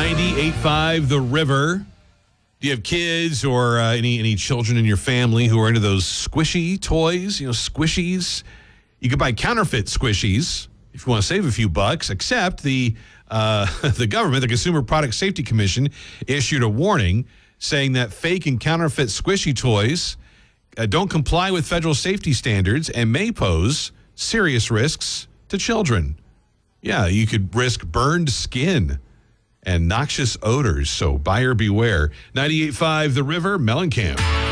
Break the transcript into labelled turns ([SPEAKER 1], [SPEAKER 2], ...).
[SPEAKER 1] 98.5 The River. Do you have kids or any children in your family who are into those squishy toys? You know, squishies. You could buy counterfeit squishies if you want to save a few bucks, except the government, the Consumer Product Safety Commission, issued a warning saying that fake and counterfeit squishy toys don't comply with federal safety standards and may pose serious risks to children. Yeah, you could risk burned skin and noxious odors, so buyer beware. 98.5 The River, Mellencamp.